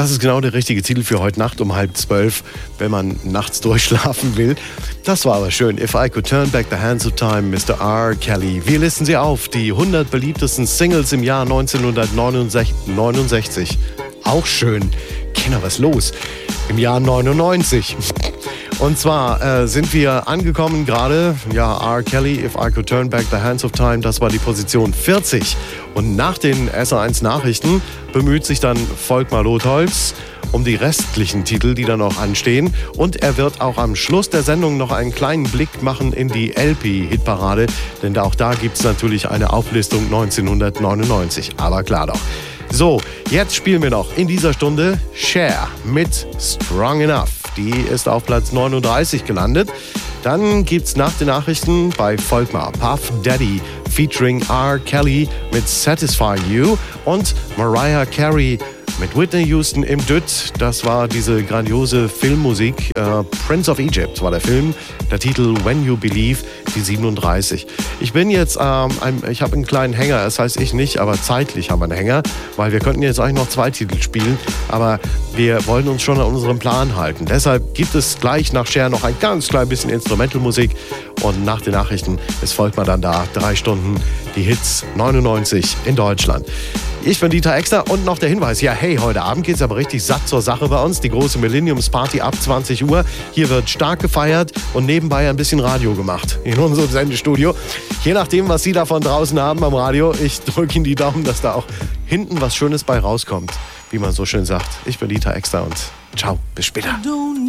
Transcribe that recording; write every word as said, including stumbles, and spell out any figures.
Das ist genau der richtige Titel für heute Nacht um halb zwölf, wenn man nachts durchschlafen will. Das war aber schön. If I Could Turn Back the Hands of Time, Mister R. Kelly. Wir listen sie auf. Die hundert beliebtesten Singles im Jahr neunzehnhundertneunundsechzig. Auch schön. Kinder, was los? Im Jahr neunundneunzig. Und zwar äh, sind wir angekommen gerade, ja, R. Kelly, If I Could Turn Back the Hands of Time, das war die Position vierzig. Und nach den S R eins Nachrichten bemüht sich dann Volkmar Lotholz um die restlichen Titel, die da noch anstehen. Und er wird auch am Schluss der Sendung noch einen kleinen Blick machen in die L P-Hitparade, denn auch da gibt es natürlich eine Auflistung neunzehnhundertneunundneunzig. Aber klar doch. So, jetzt spielen wir noch in dieser Stunde Cher mit Strong Enough. Die ist auf Platz neununddreißig gelandet. Dann gibt's nach den Nachrichten bei Volkmar Puff Daddy featuring R. Kelly mit Satisfy You und Mariah Carey mit Whitney Houston im Dütt. Das war diese grandiose Filmmusik. Äh, Prince of Egypt war der Film. Der Titel When You Believe, die siebenunddreißig. Ich bin jetzt, ähm, ein, ich habe einen kleinen Hänger, das heißt ich nicht, aber zeitlich haben wir einen Hänger, weil wir könnten jetzt eigentlich noch zwei Titel spielen, aber wir wollen uns schon an unserem Plan halten. Deshalb gibt es gleich nach Cher noch ein ganz klein bisschen Instrumentalmusik und nach den Nachrichten ist Volkmar dann da. Drei Stunden, die Hits neunundneunzig in Deutschland. Ich bin Dieter Exter und noch der Hinweis, ja hey, heute Abend geht's aber richtig satt zur Sache bei uns. Die große Millenniums-Party ab zwanzig Uhr. Hier wird stark gefeiert und nebenbei ein bisschen Radio gemacht in unserem Sendestudio. Je nachdem, was Sie da von draußen haben am Radio, ich drücke Ihnen die Daumen, dass da auch hinten was Schönes bei rauskommt, wie man so schön sagt. Ich bin Dieter Exter und ciao, bis später.